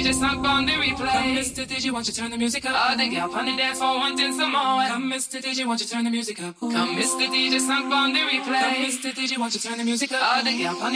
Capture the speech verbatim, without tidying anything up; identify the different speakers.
Speaker 1: J sunk on the replay. Come, Mister D J, won't you turn the music up? All the gal on the dance floor wanting some more. Come, Mister D J, won't you turn the music up? Come, Mister D J, sunk on the replay. Come, Mister D J, won't you turn the music up? All the gal on the